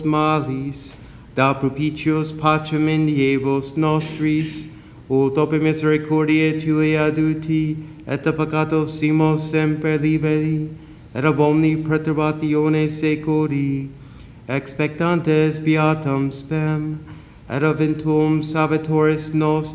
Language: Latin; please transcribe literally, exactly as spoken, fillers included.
malis, da propitios pacem in diebus nostris, ut ope misericordiae tuae aduti, et a peccatos simos semper liberi, et ab omni perturbatione seculi, expectantes beatam spem, et aventum salvatoris nos